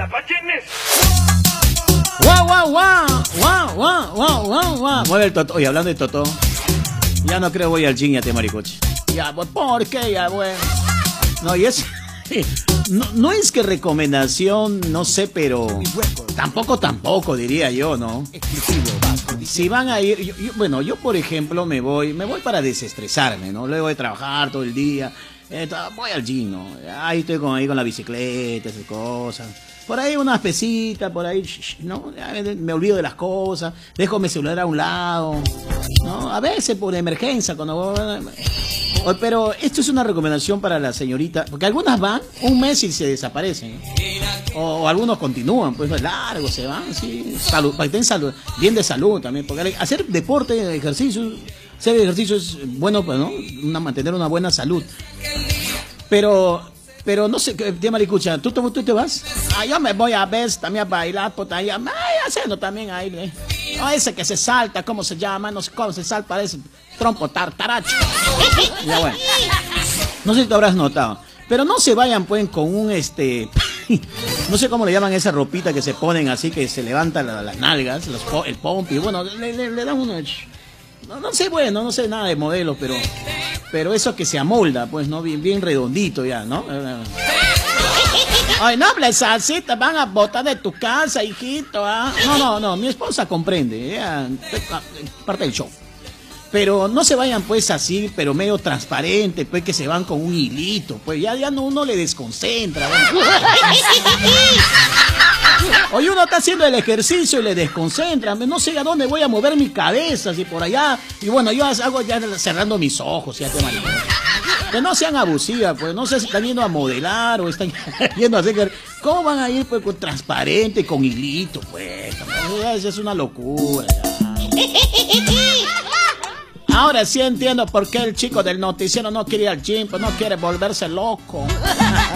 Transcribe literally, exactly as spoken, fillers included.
la pachines. ¡Guau, guau, guau! ¡Guau, guau, guau, guau, guau! Mueve el totó. Oye, hablando de totó, ya no creo voy al gym, ya te maricoche. Ya, pues, ¿por qué? Ya, bueno. No, y es... No, no es que recomendación, no sé, pero... Tampoco, tampoco, diría yo, ¿no? Si van a ir... Yo, yo, bueno, yo, por ejemplo, me voy... Me voy para desestresarme, ¿no? Luego de trabajar todo el día. Eh, voy al gym, ¿no? Ahí estoy con, ahí con la bicicleta, esas cosas. Por ahí unas pesitas, por ahí, ¿no? Me olvido de las cosas, dejo mi celular a un lado, ¿no? A veces por emergencia, cuando... Pero esto es una recomendación para la señorita, porque algunas van un mes y se desaparecen, ¿eh? o, o algunos continúan, pues largo se van, sí, salud, para que estén salud, bien de salud también, porque hacer deporte, ejercicio, hacer ejercicio es bueno, pues, ¿no? Una, mantener una buena salud. Pero... Pero no sé, tía Maricucha, ¿tú, tú, ¿tú te vas? Ah, yo me voy a ver también a bailar, por ahí, ay, haciendo también ahí, ¿eh? No, ese que se salta, ¿cómo se llama? No sé cómo se salta, parece trompo tartaracho. Ya bueno. No sé si te habrás notado. Pero no se vayan, pues, con un, este... no sé cómo le llaman esa ropita que se ponen así, que se levantan la, las nalgas, los, el pompi, bueno, le, le, le dan uno... No, no sé, bueno, no sé nada de modelo, pero... Pero eso que se amolda, pues, ¿no? Bien, bien redondito ya, ¿no? Ay, no hables así, te van a botar de tu casa, hijito, ¿ah? No, no, no, mi esposa comprende, ya, parte del show. Pero no se vayan, pues, así, pero medio transparente, pues, que se van con un hilito, pues, ya, ya no, uno le desconcentra, ¿no? Oye, uno está haciendo el ejercicio y le desconcentra, no sé a dónde voy a mover mi cabeza, si por allá, y bueno, yo hago ya cerrando mis ojos, ya te marico. Que no sean abusivas, pues, no sé si están yendo a modelar o están yendo a hacer... ¿Cómo van a ir, pues, con transparente, con hilito, pues? Eso es una locura, ya. Ahora sí entiendo por qué el chico del noticiero no quiere ir al gym, pues no quiere volverse loco.